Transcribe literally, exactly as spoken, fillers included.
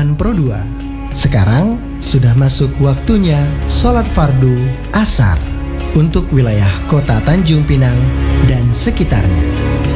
Buleman Pro dua. Sekarang sudah masuk waktunya sholat fardu asar untuk wilayah kota Tanjung Pinang dan sekitarnya.